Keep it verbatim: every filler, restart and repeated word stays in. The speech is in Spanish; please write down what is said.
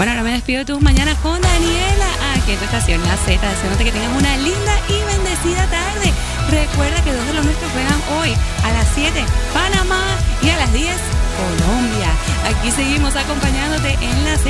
Bueno, ahora me despido de tus mañanas con Daniela, aquí en tu estación La Z, deseándote que tengas una linda y bendecida tarde. Recuerda que dos de los nuestros juegan hoy, a las siete, Panamá, y a las diez, Colombia. Aquí seguimos acompañándote en La Z.